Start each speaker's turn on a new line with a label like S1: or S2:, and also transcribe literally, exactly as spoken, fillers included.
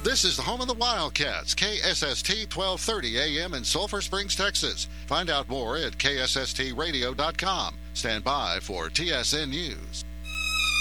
S1: This is the home of the Wildcats, K S S T twelve thirty A M in Sulphur Springs, Texas. Find out more at K S S T radio dot com. Stand by for T S N News.